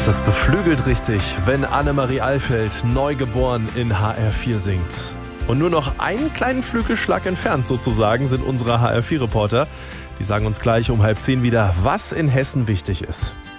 Das beflügelt richtig, wenn Annemarie Alfeld, neugeboren in HR4 singt. Und nur noch einen kleinen Flügelschlag entfernt sozusagen sind unsere HR4-Reporter. Die sagen uns gleich um 9:30 wieder, was in Hessen wichtig ist.